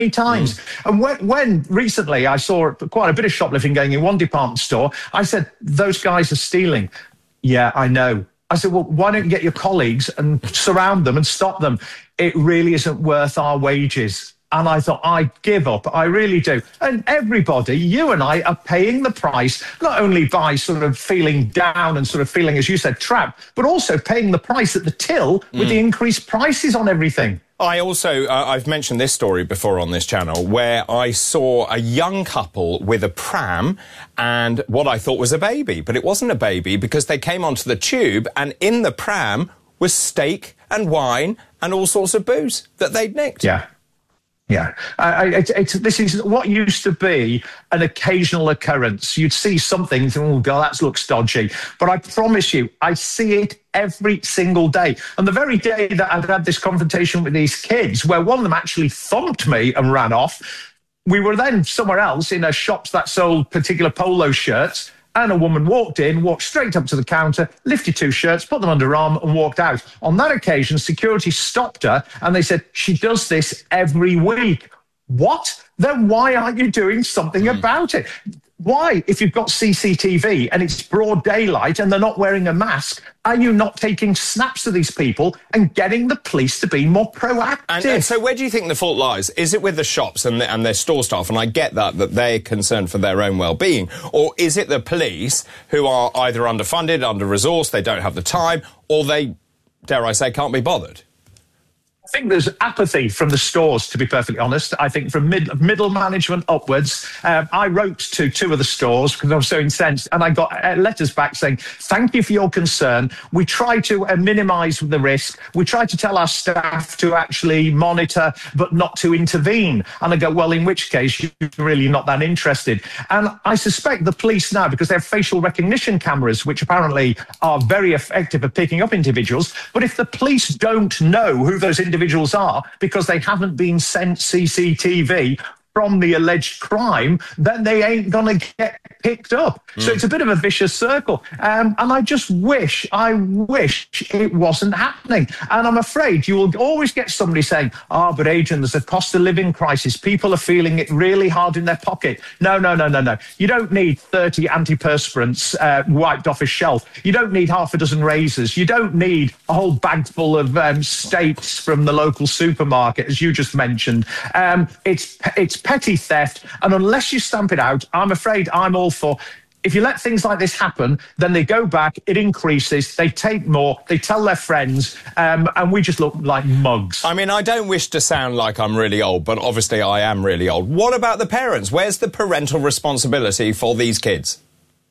times. And when recently I saw quite a bit of shoplifting going in one department store, I said, those guys are stealing. Yeah, I know. I said, well, why don't you get your colleagues and surround them and stop them? It really isn't worth our wages. And I thought, I give up. I really do. And everybody, you and I, are paying the price, not only by sort of feeling down and sort of feeling, as you said, trapped, but also paying the price at the till with the increased prices on everything. I also, I've mentioned this story before on this channel, where I saw a young couple with a pram and what I thought was a baby, but it wasn't a baby because they came onto the tube and in the pram was steak and wine and all sorts of booze that they'd nicked. Yeah. Yeah, this is what used to be an occasional occurrence. You'd see something and think, oh, God, that looks dodgy. But I promise you, I see it every single day. And the very day that I'd had this confrontation with these kids, where one of them actually thumped me and ran off, we were then somewhere else in a shop that sold particular polo shirts. And a woman walked in, walked straight up to the counter, lifted 2 shirts, put them under her arm and walked out. On that occasion, security stopped her and they said, she does this every week. What? Then why aren't you doing something about it? Why, if you've got CCTV and it's broad daylight and they're not wearing a mask, are you not taking snaps of these people and getting the police to be more proactive? And so where do you think the fault lies? Is it with the shops and their store staff? And I get that they're concerned for their own well-being. Or is it the police who are either underfunded, under-resourced, they don't have the time, or they, dare I say, can't be bothered? I think there's apathy from the stores, to be perfectly honest. I think from middle management upwards. I wrote to 2 of the stores because I was so incensed, and I got letters back saying, thank you for your concern. We try to minimise the risk. We try to tell our staff to actually monitor, but not to intervene. And I go, well, in which case, you're really not that interested. And I suspect the police now, because they have facial recognition cameras, which apparently are very effective at picking up individuals. But if the police don't know who those individuals are because they haven't been sent CCTV from the alleged crime, then they ain't going to get picked up. So it's a bit of a vicious circle. And I just wish it wasn't happening. And I'm afraid you will always get somebody saying, but Adrian, there's a cost of living crisis. People are feeling it really hard in their pocket. No. You don't need 30 antiperspirants wiped off a shelf. You don't need half a dozen razors. You don't need a whole bag full of steaks from the local supermarket, as you just mentioned. It's petty theft, and unless you stamp it out, I'm afraid I'm all for, if you let things like this happen, then they go back, it increases, they take more, they tell their friends, and we just look like mugs. I mean, I don't wish to sound like I'm really old, but obviously I am really old. What about the parents? Where's the parental responsibility for these kids?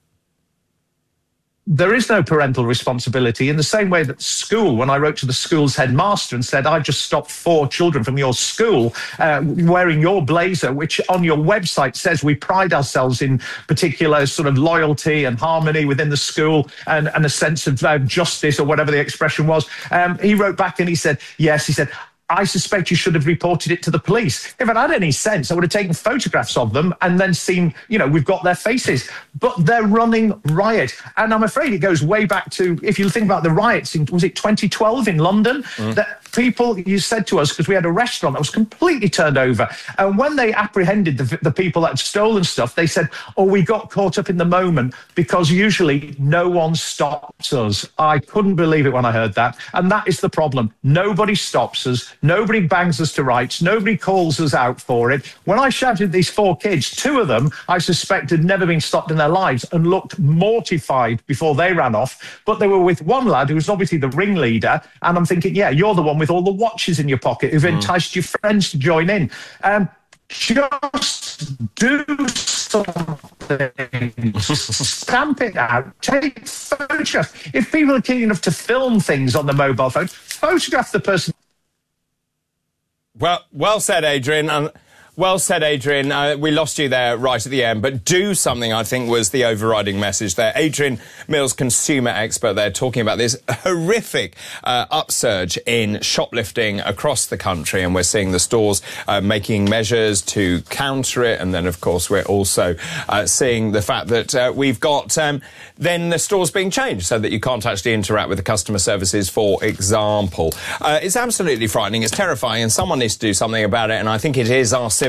There is no parental responsibility, in the same way that school, when I wrote to the school's headmaster and said, I just stopped 4 children from your school wearing your blazer, which on your website says we pride ourselves in particular sort of loyalty and harmony within the school and a sense of justice, or whatever the expression was. He wrote back and he said, yes, he said, I suspect you should have reported it to the police. If I'd had any sense, I would have taken photographs of them and then seen, we've got their faces. But they're running riot. And I'm afraid it goes way back to, if you think about the riots in, was it 2012 in London? That people, you said to us, because we had a restaurant that was completely turned over. And when they apprehended the people that had stolen stuff, they said, we got caught up in the moment because usually no one stops us. I couldn't believe it when I heard that. And that is the problem. Nobody stops us. Nobody bangs us to rights. Nobody calls us out for it. When I shouted at these 4 kids, 2 of them I suspect had never been stopped in their lives and looked mortified before they ran off. But they were with one lad who was obviously the ringleader. And I'm thinking, yeah, you're the one with all the watches in your pocket who've enticed your friends to join in. Just do something. Stamp it out. Take photographs. If people are keen enough to film things on the mobile phone, photograph the person. Well said, Adrian. And Well said, Adrian. We lost you there right at the end, but do something, I think, was the overriding message there. Adrian Mills, consumer expert there, talking about this horrific upsurge in shoplifting across the country, and we're seeing the stores making measures to counter it, and then, of course, we're also seeing the fact that we've got then the stores being changed so that you can't actually interact with the customer services, for example. It's absolutely frightening, it's terrifying, and someone needs to do something about it, and I think it is our